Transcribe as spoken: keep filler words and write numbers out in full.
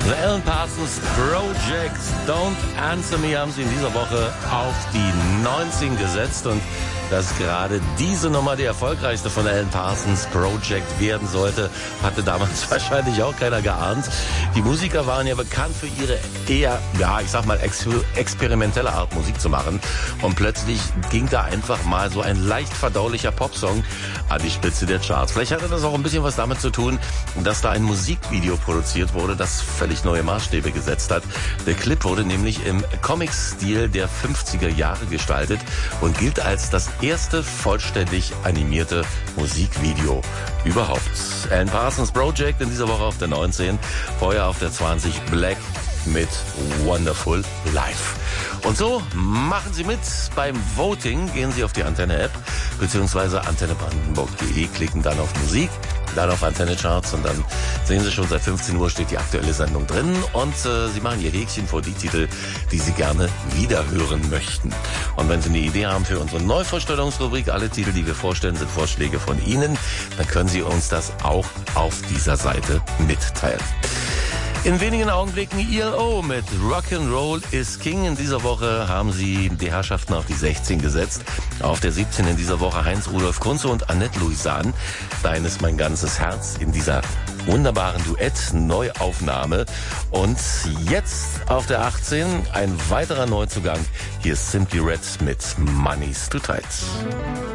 The Alan Parsons Project, Don't Answer Me, haben sie in dieser Woche auf die neunzehn gesetzt, und dass gerade diese Nummer die erfolgreichste von Alan Parsons Project werden sollte, hatte damals wahrscheinlich auch keiner geahnt. Die Musiker waren ja bekannt für ihre eher, ja, ich sag mal, ex experimentelle Art, Musik zu machen. Und plötzlich ging da einfach mal so ein leicht verdaulicher Popsong an die Spitze der Charts. Vielleicht hatte das auch ein bisschen was damit zu tun, dass da ein Musikvideo produziert wurde, das völlig neue Maßstäbe gesetzt hat. Der Clip wurde nämlich im Comic-Stil der fünfziger Jahre gestaltet und gilt als das erste vollständig animierte Musikvideo überhaupt. Alan Parsons Project in dieser Woche auf der neunzehn, vorher auf der zwanzig Black mit Wonderful Life. Und so machen Sie mit beim Voting. Gehen Sie auf die Antenne-App bzw. antenne brandenburg punkt de, klicken dann auf Musik, dann auf Antenne Charts, und dann sehen Sie schon, seit fünfzehn Uhr steht die aktuelle Sendung drin, und äh, Sie machen Ihr Häkchen vor die Titel, die Sie gerne wiederhören möchten. Und wenn Sie eine Idee haben für unsere Neuvorstellungsrubrik, alle Titel, die wir vorstellen, sind Vorschläge von Ihnen, dann können Sie uns das auch auf dieser Seite mitteilen. In wenigen Augenblicken I L O mit Rock'n'Roll is King. In dieser Woche haben sie die Herrschaften auf die sechzehn gesetzt. Auf der siebzehn in dieser Woche Heinz-Rudolf Kunze und Annette Louisan. Dein ist mein ganzes Herz in dieser wunderbaren Duett-Neuaufnahme. Und jetzt auf der achtzehn ein weiterer Neuzugang. Hier ist Simply Red mit Money's Too Tight.